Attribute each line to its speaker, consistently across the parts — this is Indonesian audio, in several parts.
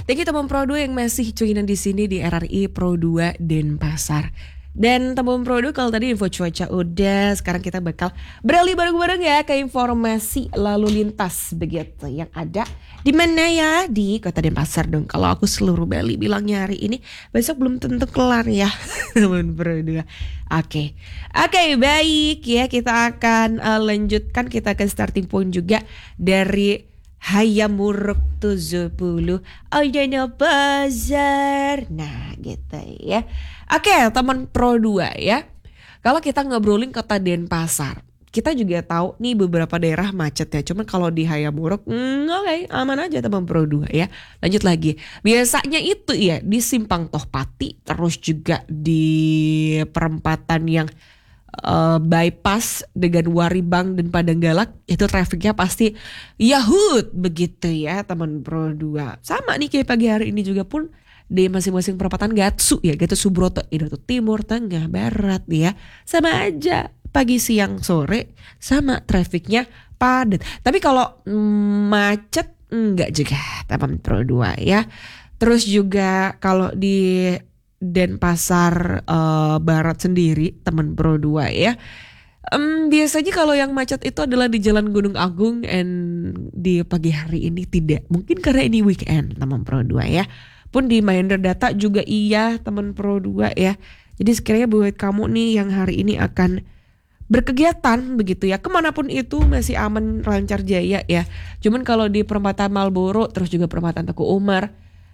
Speaker 1: Thank you teman Pro 2 yang masih joinan di sini di RRI Pro 2 Denpasar. Dan teman Pro 2 kalau tadi info cuaca udah, sekarang kita bakal beralih bareng-bareng ya ke informasi lalu lintas begitu yang ada di mana ya, di Kota Denpasar dong. Kalau aku seluruh Bali bilangnya hari ini, besok belum tentu kelar ya teman Pro 2. Oke, baik ya, kita akan lanjutkan, kita akan starting point juga dari Hayamuruk 70 Audana Bazar. Nah gitu ya. Oke teman Pro 2 ya. Kalau kita ngobrolin Kota Denpasar, kita juga tahu nih beberapa daerah macet ya. Cuman kalau di Hayamuruk oke, aman aja teman Pro 2 ya. Lanjut lagi. Biasanya itu ya di Simpang Tohpati, terus juga di perempatan yang bypass dengan Waribang dan Padang Galak, itu trafficnya pasti yahut begitu ya teman Pro 2. Sama nih kayak pagi hari ini juga pun di masing-masing perempatan Gatsu ya, Gatot Subroto itu tuh timur, tengah, barat ya. Sama aja pagi, siang, sore sama trafficnya padat. Tapi kalau macet enggak juga teman Pro 2 ya. Terus juga kalau di Denpasar Barat sendiri teman Pro 2 ya. Biasanya kalau yang macet itu adalah di Jalan Gunung Agung, and di pagi hari ini tidak. Mungkin karena ini weekend teman Pro 2 ya. Pun di Mahendra Data juga iya teman Pro 2 ya. Jadi sekiranya buat kamu nih yang hari ini akan berkegiatan begitu ya, kemanapun itu masih aman, lancar jaya ya. Cuman kalau di perempatan Marlboro terus juga perempatan Teguh Umar,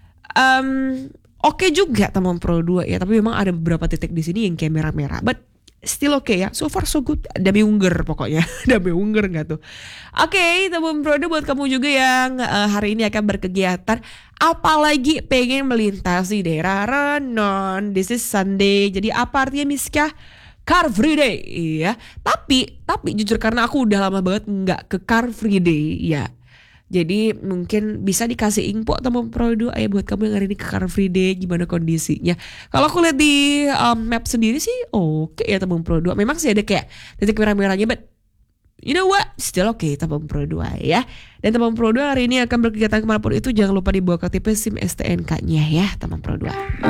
Speaker 1: oke juga teman Pro 2 ya, tapi memang ada beberapa titik di sini yang kayak merah-merah, but still oke ya, so far so good. Dami Ungger pokoknya, Dami Ungger nggak tuh? Oke, teman Pro 2 buat kamu juga yang hari ini akan berkegiatan, apalagi pengen melintasi daerah Renon, this is Sunday. Jadi apa artinya Miska? Car Free Day ya. Tapi jujur karena aku udah lama banget nggak ke Car Free Day ya. Jadi mungkin bisa dikasih info teman Pro 2 ya buat kamu yang hari ini ke Car Free Day gimana kondisinya. Kalau aku lihat di map sendiri sih oke ya teman Pro 2. Memang sih ada kayak titik merah-merahnya, but you know what, still oke teman Pro 2 ya. Dan teman Pro 2 hari ini akan berkegiatan kemanapun itu, jangan lupa dibawa KTP, SIM, STNK-nya ya teman Pro 2.